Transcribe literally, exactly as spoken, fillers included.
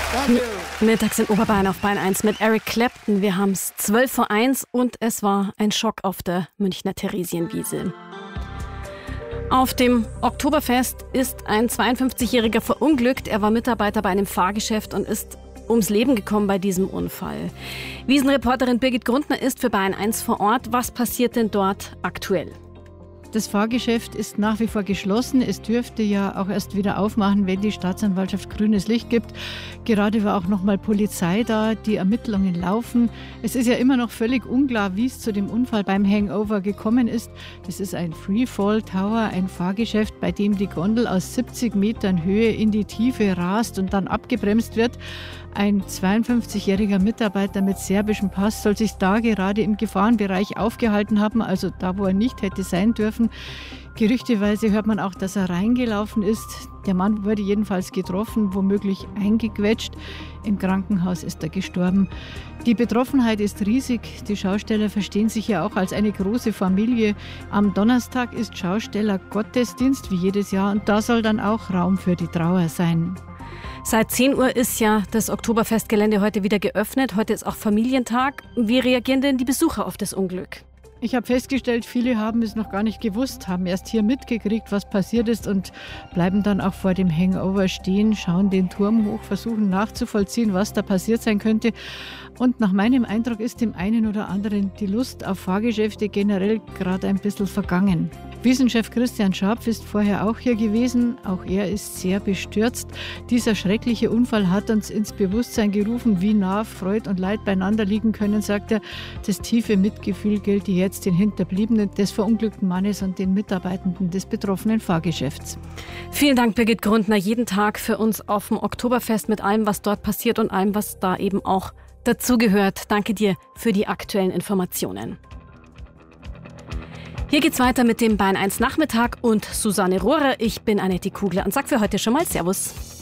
Danke. Mittags in Oberbayern auf Bayern eins mit Eric Clapton. Wir haben es zwölf vor eins und es war ein Schock auf der Münchner Theresienwiese. Auf dem Oktoberfest ist ein zweiundfünfzigjähriger verunglückt. Er war Mitarbeiter bei einem Fahrgeschäft und ist ums Leben gekommen bei diesem Unfall. Wiesenreporterin Birgit Grundner ist für Bayern eins vor Ort. Was passiert denn dort aktuell? Das Fahrgeschäft ist nach wie vor geschlossen. Es dürfte ja auch erst wieder aufmachen, wenn die Staatsanwaltschaft grünes Licht gibt. Gerade war auch noch mal Polizei da, die Ermittlungen laufen. Es ist ja immer noch völlig unklar, wie es zu dem Unfall beim Hangover gekommen ist. Das ist ein Freefall Tower, ein Fahrgeschäft, bei dem die Gondel aus siebzig Metern Höhe in die Tiefe rast und dann abgebremst wird. Ein zweiundfünfzigjähriger Mitarbeiter mit serbischem Pass soll sich da gerade im Gefahrenbereich aufgehalten haben, also da, wo er nicht hätte sein dürfen. Gerüchteweise hört man auch, dass er reingelaufen ist. Der Mann wurde jedenfalls getroffen, womöglich eingequetscht. Im Krankenhaus ist er gestorben. Die Betroffenheit ist riesig. Die Schausteller verstehen sich ja auch als eine große Familie. Am Donnerstag ist Schausteller-Gottesdienst, wie jedes Jahr, und da soll dann auch Raum für die Trauer sein. Seit zehn Uhr ist ja das Oktoberfestgelände heute wieder geöffnet. Heute ist auch Familientag. Wie reagieren denn die Besucher auf das Unglück? Ich habe festgestellt, viele haben es noch gar nicht gewusst, haben erst hier mitgekriegt, was passiert ist und bleiben dann auch vor dem Hangover stehen, schauen den Turm hoch, versuchen nachzuvollziehen, was da passiert sein könnte. Und nach meinem Eindruck ist dem einen oder anderen die Lust auf Fahrgeschäfte generell gerade ein bisschen vergangen. Wiesenchef Christian Scharpf ist vorher auch hier gewesen. Auch er ist sehr bestürzt. Dieser schreckliche Unfall hat uns ins Bewusstsein gerufen, wie nah Freud und Leid beieinander liegen können, sagt er. Das tiefe Mitgefühl gilt jetzt den Hinterbliebenen des verunglückten Mannes und den Mitarbeitenden des betroffenen Fahrgeschäfts. Vielen Dank, Birgit Grundner. Jeden Tag für uns auf dem Oktoberfest mit allem, was dort passiert und allem, was da eben auch dazugehört. Danke dir für die aktuellen Informationen. Hier geht's weiter mit dem Bayern eins Nachmittag und Susanne Rohrer. Ich bin Annette Kugler und sag für heute schon mal Servus.